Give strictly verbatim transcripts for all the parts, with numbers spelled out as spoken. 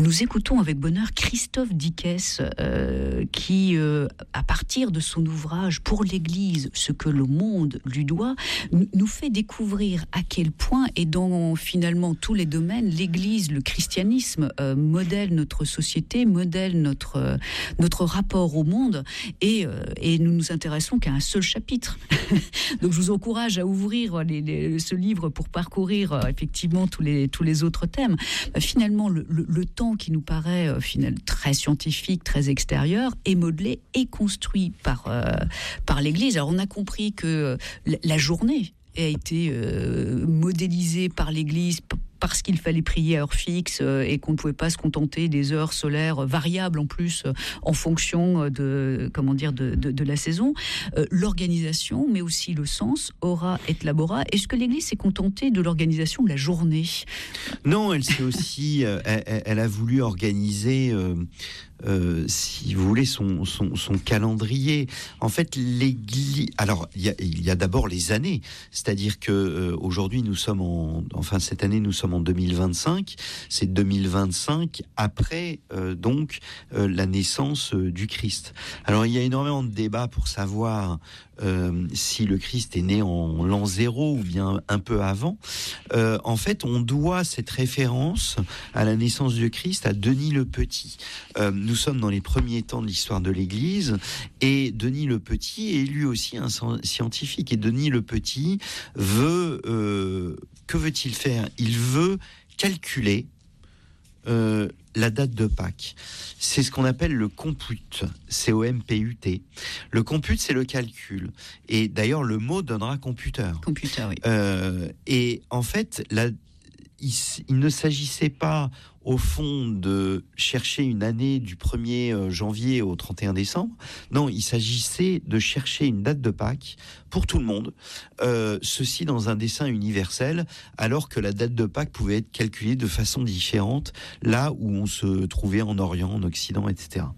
Nous écoutons avec bonheur Christophe Dickès, euh, qui, euh, à partir de son ouvrage Pour l'Église, ce que le monde lui doit, nous fait découvrir à quel point, et dans finalement tous les domaines, l'Église, le christianisme euh, modèle notre société, modèle notre, euh, notre rapport au monde, et, euh, et nous nous intéressons qu'à un seul chapitre. Donc je vous encourage à ouvrir les, les, ce livre pour parcourir euh, effectivement tous les, tous les autres thèmes. Euh, finalement, le, le, le temps qui nous paraît euh, finalement très scientifique, très extérieur, est modelé et construit par, euh, par l'Église. Alors on a compris que euh, la journée a été euh, modélisée par l'Église parce qu'il fallait prier à heure fixe euh, et qu'on ne pouvait pas se contenter des heures solaires variables en plus euh, en fonction de, comment dire, de, de, de la saison. Euh, l'organisation, mais aussi le sens, ora et labora. Est-ce que l'Église s'est contentée de l'organisation de la journée ? Non, elle s'est aussi, euh, elle, elle a voulu organiser, euh, euh, si vous voulez, son, son, son calendrier. En fait, l'Église. Alors, il y a, il y a d'abord les années, c'est-à-dire que euh, aujourd'hui nous sommes en, enfin cette année nous sommes en deux mille vingt-cinq. C'est deux mille vingt-cinq après euh, donc euh, la naissance euh, du Christ. Alors il y a énormément de débats pour savoir euh, si le Christ est né en l'an zéro ou bien un peu avant. Euh, en fait, on doit cette référence à la naissance du Christ à Denis le Petit. Euh, nous sommes dans les premiers temps de l'histoire de l'Église et Denis le Petit est lui aussi un scientifique. Et Denis le Petit veut, euh, que veut-il faire ? Il veut calculer euh, la date de Pâques. C'est ce qu'on appelle le compute, C O M P U T. Le compute, c'est le calcul. Et d'ailleurs, le mot donnera computer. Computer, oui. Euh, et en fait, la, il, il ne s'agissait pas, au fond, de chercher une année du premier janvier au trente et un décembre. Non, il s'agissait de chercher une date de Pâques pour tout le monde. Euh, ceci dans un dessin universel, alors que la date de Pâques pouvait être calculée de façon différente, là où on se trouvait en Orient, en Occident, et cetera.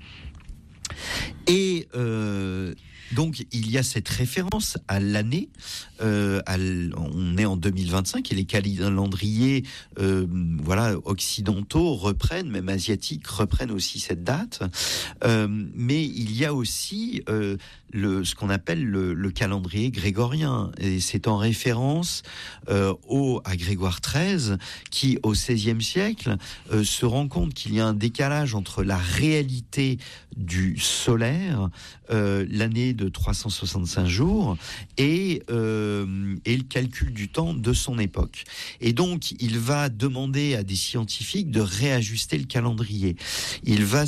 Et euh, donc il y a cette référence à l'année. Euh, à l... On est en deux mille vingt-cinq et les calendriers, euh, voilà, occidentaux reprennent, même asiatiques reprennent aussi cette date. Euh, mais il y a aussi euh, le ce qu'on appelle le, le calendrier grégorien, et c'est en référence euh, au à Grégoire treize, qui au seizième siècle euh, se rend compte qu'il y a un décalage entre la réalité du solaire, euh, l'année de trois cent soixante-cinq jours, et, euh, et le calcul du temps de son époque. Et donc, il va demander à des scientifiques de réajuster le calendrier. Il va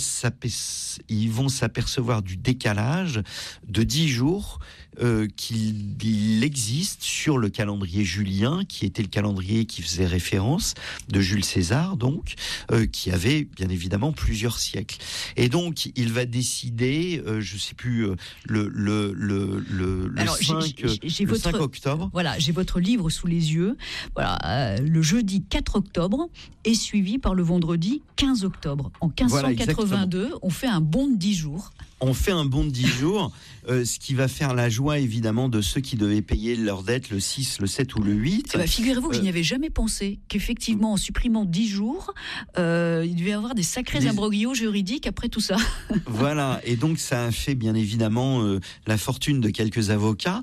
Ils vont s'apercevoir du décalage de dix jours euh, qu'il existe sur le calendrier julien, qui était le calendrier qui faisait référence de Jules César, donc, euh, qui avait bien évidemment plusieurs siècles. Et donc, il va décider, euh, je ne sais plus, euh, le, le, le, le, le, Alors, cinq, j'ai, j'ai le votre, cinq octobre. Voilà, j'ai votre livre sous les yeux. Voilà, euh, le jeudi quatre octobre est suivi par le vendredi quinze octobre. En quinze cent quatre-vingt-deux, voilà, on fait un bond de dix jours. On fait un bond de dix jours, euh, ce qui va faire la joie évidemment de ceux qui devaient payer leur dette le six, le sept ou le huit. Eh ben, figurez-vous que euh, je n'y avais jamais pensé, qu'effectivement en supprimant dix jours, euh, il devait y avoir des sacrés des... imbroglios juridiques après tout ça. Voilà, et donc ça a fait bien évidemment euh, la fortune de quelques avocats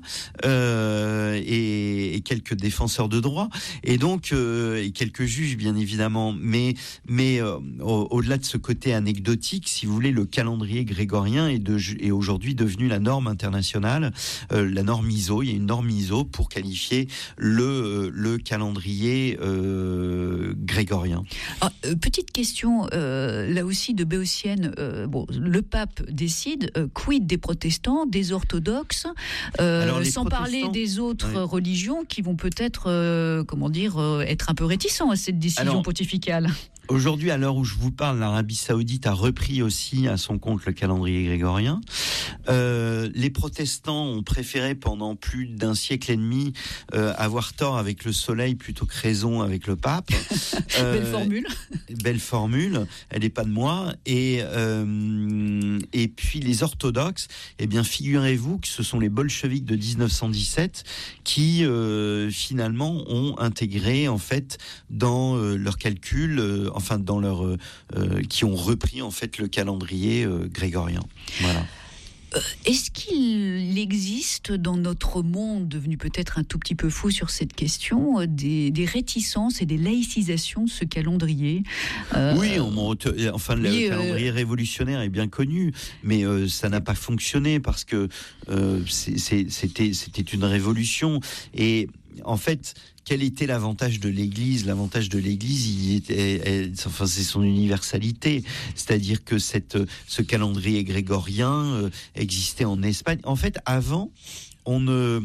euh, et, et quelques défenseurs de droit, et donc euh, et quelques juges bien évidemment. Mais, mais euh, au, au-delà de ce côté anecdotique, si vous voulez, le calendrier grégorien est, de, est aujourd'hui devenu la norme internationale, euh, la norme I S O. Il y a une norme I S O pour qualifier le, le calendrier euh, grégorien. Ah, euh, petite question, euh, là aussi de Béotienne. Euh, bon, le pape décide, euh, quid des protestants, des orthodoxes, euh, Alors, sans parler des autres ouais. religions qui vont peut-être, euh, comment dire, euh, être un peu réticents à cette décision Alors, pontificale. Aujourd'hui, à l'heure où je vous parle, l'Arabie Saoudite a repris aussi à son compte le calendrier grégorien. Euh, les protestants ont préféré pendant plus d'un siècle et demi euh, avoir tort avec le soleil plutôt que raison avec le pape. Euh, belle formule. Belle formule, elle n'est pas de moi. Et, euh, et puis les orthodoxes, eh bien figurez-vous que ce sont les bolcheviks de dix-neuf cent dix-sept qui euh, finalement ont intégré en fait dans euh, leurs calculs, euh, enfin dans leur, euh, qui ont repris en fait le calendrier euh, grégorien. Voilà. Est-ce qu'il existe dans notre monde, devenu peut-être un tout petit peu fou sur cette question, des, des réticences et des laïcisations de ce calendrier ? euh, Oui, on, enfin le oui, calendrier euh, révolutionnaire est bien connu, mais euh, ça n'a pas fonctionné parce que euh, c'est, c'est, c'était, c'était une révolution. Et en fait, quel était l'avantage de l'Église ? L'avantage de l'Église, il était, elle, enfin, c'est son universalité. C'est-à-dire que cette, ce calendrier grégorien euh, existait en Espagne. En fait, avant, on ne...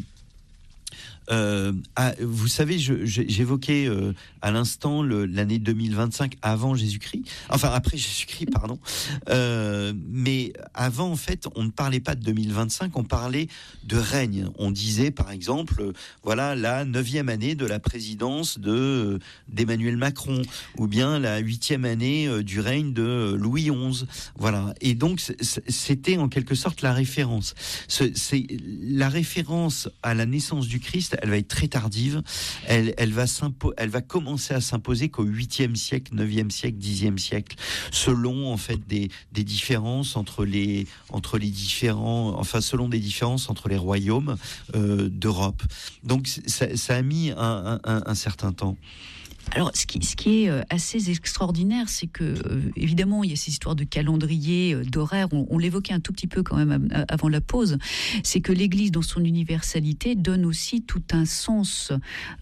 Euh, ah, vous savez, je, je, j'évoquais euh, à l'instant le, l'année deux mille vingt-cinq avant Jésus-Christ, enfin après Jésus-Christ, pardon. Euh, mais avant, en fait, on ne parlait pas de deux mille vingt-cinq, on parlait de règne. On disait, par exemple, euh, voilà la neuvième année de la présidence de euh, d'Emmanuel Macron, ou bien la huitième année euh, du règne de euh, Louis onze. Voilà. Et donc, c'était en quelque sorte la référence. C'est, c'est la référence à la naissance du Christ. Elle va être très tardive. Elle, elle va s'impo- elle va commencer à s'imposer qu'au huitième siècle, neuvième siècle, dixième siècle, selon en fait des, des différences entre les entre les différents, enfin selon des différences entre les royaumes euh, d'Europe. Donc ça, ça a mis un, un, un certain temps. Alors, ce qui, ce qui est assez extraordinaire, c'est que, euh, évidemment, il y a ces histoires de calendrier, euh, d'horaire, on, on l'évoquait un tout petit peu quand même à, à, avant la pause, c'est que l'Église, dans son universalité, donne aussi tout un sens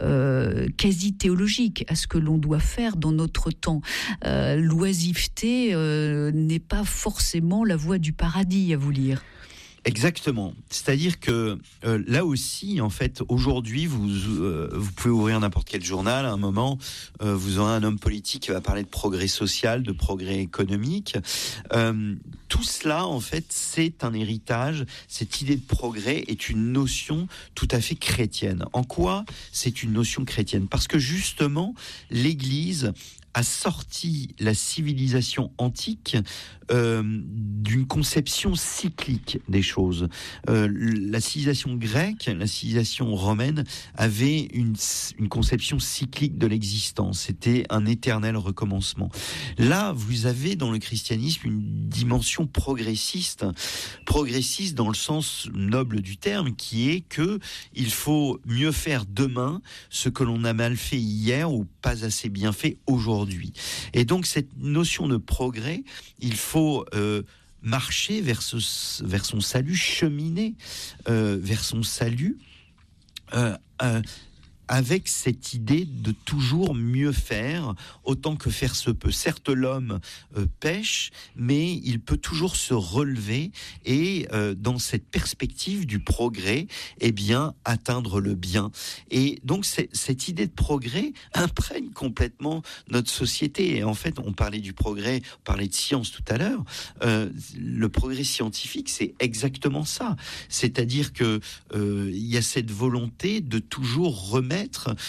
euh, quasi théologique à ce que l'on doit faire dans notre temps. Euh, l'oisiveté euh, n'est pas forcément la voie du paradis, à vous lire. Exactement. C'est-à-dire que euh, là aussi, en fait, aujourd'hui, vous euh, vous pouvez ouvrir n'importe quel journal. À un moment, euh, vous aurez un homme politique qui va parler de progrès social, de progrès économique. Euh, tout cela, en fait, c'est un héritage. Cette idée de progrès est une notion tout à fait chrétienne. En quoi c'est une notion chrétienne ? Parce que justement, l'Église a sorti la civilisation antique euh, d'une conception cyclique des choses. Euh, la civilisation grecque, la civilisation romaine avait une, une conception cyclique de l'existence. C'était un éternel recommencement. Là, vous avez dans le christianisme une dimension progressiste, progressiste dans le sens noble du terme, qui est que il faut mieux faire demain ce que l'on a mal fait hier ou pas assez bien fait aujourd'hui. Et donc cette notion de progrès, il faut euh, marcher vers, ce, vers son salut, cheminer euh, vers son salut euh, euh, avec cette idée de toujours mieux faire, autant que faire se peut. Certes, l'homme euh, pêche, mais il peut toujours se relever et, euh, dans cette perspective du progrès, eh bien, atteindre le bien. Et donc, c'est, cette idée de progrès imprègne complètement notre société. Et en fait, on parlait du progrès, on parlait de science tout à l'heure. Euh, le progrès scientifique, c'est exactement ça. C'est-à-dire que euh, il y a cette volonté de toujours remettre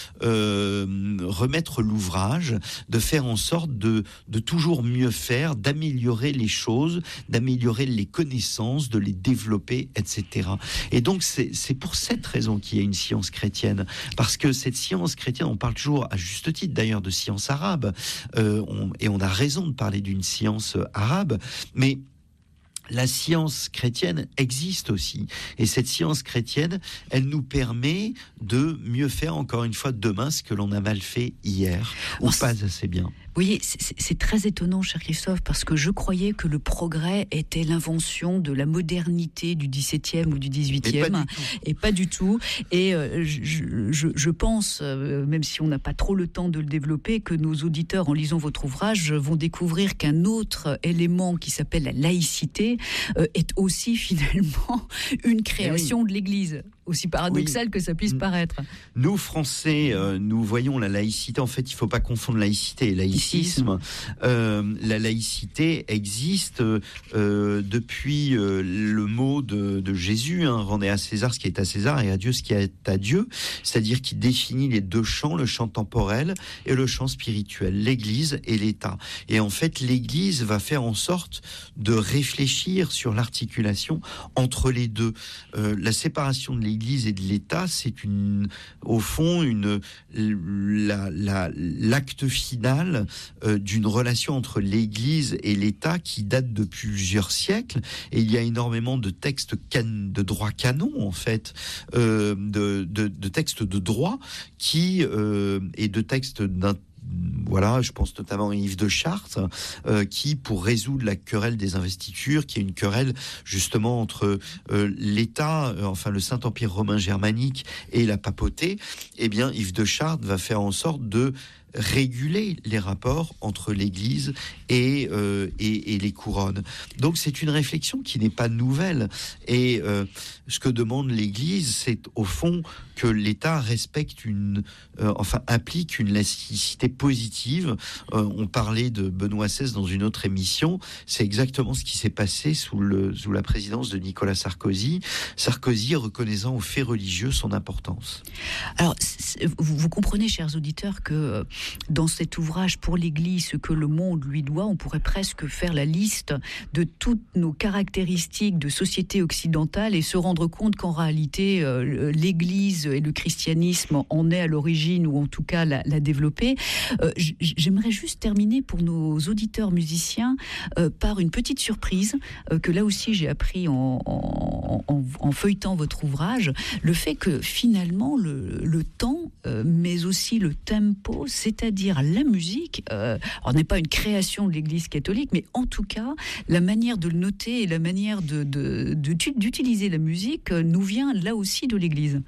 Euh, remettre l'ouvrage, de faire en sorte de, de toujours mieux faire, d'améliorer les choses, d'améliorer les connaissances, de les développer, et cetera. Et donc c'est, c'est pour cette raison qu'il y a une science chrétienne, parce que cette science chrétienne, on parle toujours, à juste titre d'ailleurs, de science arabe, euh, on, et on a raison de parler d'une science arabe, mais la science chrétienne existe aussi. Et cette science chrétienne, elle nous permet de mieux faire, encore une fois, demain, ce que l'on a mal fait hier, ou pas assez bien. Vous voyez, c'est, c'est très étonnant, cher Christophe, parce que je croyais que le progrès était l'invention de la modernité du dix-septième ou du dix-huitième, et pas du tout. Et euh, je, je, je pense, euh, même si on n'a pas trop le temps de le développer, que nos auditeurs, en lisant votre ouvrage, vont découvrir qu'un autre élément qui s'appelle la laïcité euh, est aussi finalement une création oui. de l'Église. aussi paradoxal oui. que ça puisse paraître. Nous, Français, euh, nous voyons la laïcité. En fait, il ne faut pas confondre laïcité et laïcisme. Euh, la laïcité existe euh, depuis euh, le mot de, de Jésus, hein, rendez à César ce qui est à César et à Dieu ce qui est à Dieu. C'est-à-dire qu'il définit les deux champs, le champ temporel et le champ spirituel, l'Église et l'État. Et en fait, l'Église va faire en sorte de réfléchir sur l'articulation entre les deux. Euh, la séparation de l'Église et de l'État, c'est une, au fond une, la, la, l'acte final euh, d'une relation entre l'Église et l'État qui date de plusieurs siècles. Et il y a énormément de textes can, de droit canon, en fait, euh, de, de, de textes de droit qui, euh, et de textes d'un Voilà, je pense notamment à Yves de Chartres, euh, qui, pour résoudre la querelle des investitures, qui est une querelle justement entre euh, l'État, euh, enfin le Saint-Empire romain germanique et la papauté, eh bien Yves de Chartres va faire en sorte de réguler les rapports entre l'Église et, euh, et, et les couronnes. Donc c'est une réflexion qui n'est pas nouvelle. Et euh, ce que demande l'Église, c'est au fond que l'État respecte une, euh, enfin implique une laïcité positive. Euh, on parlait de Benoît seize dans une autre émission. C'est exactement ce qui s'est passé sous, le, sous la présidence de Nicolas Sarkozy. Sarkozy reconnaissant aux faits religieux son importance. Alors, vous, vous comprenez, chers auditeurs, que dans cet ouvrage pour l'Église, ce que le monde lui doit, on pourrait presque faire la liste de toutes nos caractéristiques de société occidentale et se rendre compte qu'en réalité, euh, l'Église et le christianisme en est à l'origine, ou en tout cas l'a, l'a développé. Euh, j'aimerais juste terminer pour nos auditeurs musiciens euh, par une petite surprise euh, que là aussi j'ai appris en, en, en, en feuilletant votre ouvrage, le fait que finalement le, le temps, euh, mais aussi le tempo, c'est-à-dire la musique, euh, alors n'est pas une création de l'Église catholique, mais en tout cas la manière de le noter et la manière de, de, de, d'utiliser la musique euh, nous vient là aussi de l'Église.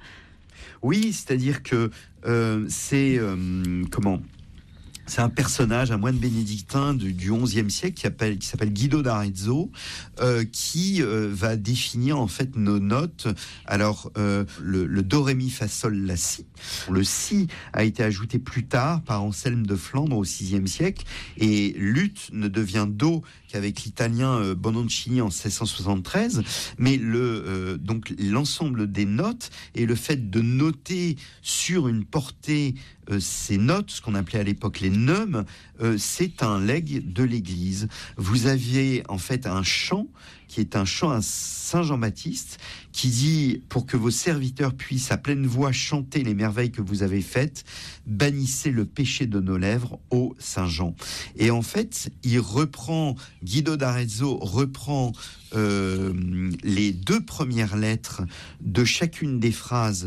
Oui, c'est-à-dire que euh, c'est euh, comment c'est un personnage, un moine bénédictin du, du onzième siècle qui, appelle, qui s'appelle Guido d'Arezzo, euh, qui euh, va définir en fait nos notes. Alors, euh, le, le do, ré, mi, fa, sol, la, si. Le si a été ajouté plus tard par Anselme de Flandre au sixième siècle, et l'ut ne devient do qu'avec l'italien euh, Bononcini en seize cent soixante-treize. Mais le, euh, donc, l'ensemble des notes et le fait de noter sur une portée euh, ces notes, ce qu'on appelait à l'époque les neumes, euh, c'est un legs de l'Église. Vous aviez en fait un chant qui est un chant à Saint Jean-Baptiste qui dit: pour que vos serviteurs puissent à pleine voix chanter les merveilles que vous avez faites, bannissez le péché de nos lèvres, ô Saint Jean. Et en fait, il reprend, Guido d'Arezzo reprend euh, les deux premières lettres de chacune des phrases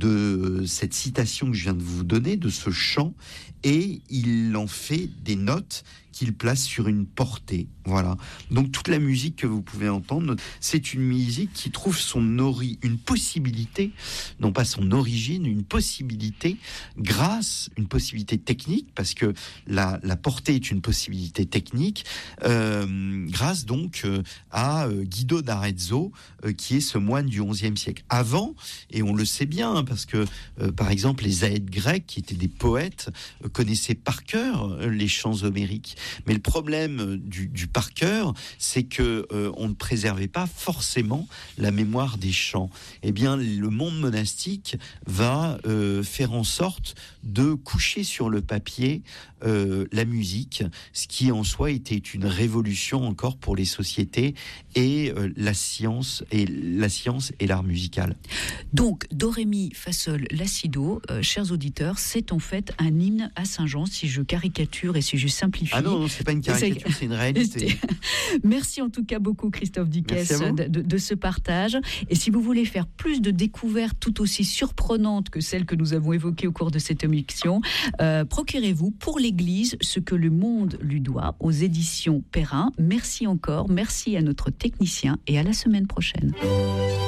de cette citation que je viens de vous donner, de ce chant, et il en fait des notes qu'il place sur une portée. Voilà. Donc toute la musique que vous pouvez entendre, c'est une musique qui trouve son ori- une possibilité, non pas son origine, une possibilité grâce, une possibilité technique, parce que la, la portée est une possibilité technique, euh, grâce donc euh, à euh, Guido d'Arezzo, euh, qui est ce moine du onzième siècle. Avant, et on le sait bien, hein, parce que euh, par exemple les aèdes grecs, qui étaient des poètes, euh, connaissaient par cœur euh, les chants homériques. Mais le problème du, du par cœur, c'est que euh, on ne préservait pas forcément la mémoire des chants. Eh bien, le monde monastique va euh, faire en sorte de coucher sur le papier euh, la musique, ce qui en soi était une révolution encore pour les sociétés et euh, la science et la science et l'art musical. Donc, do, ré, mi, fa, sol, la, si, do, euh, chers auditeurs, c'est en fait un hymne à Saint Jean, si je caricature et si je simplifie. Ah non, non, c'est pas une caricature, c'est, c'est une réalité. Merci en tout cas beaucoup, Christophe Dickès, de, de, de ce partage. Et si vous voulez faire plus de découvertes tout aussi surprenantes que celles que nous avons évoquées au cours de cette émission, euh, procurez-vous pour l'Église ce que le monde lui doit aux éditions Perrin. Merci encore, merci à notre technicien et à la semaine prochaine.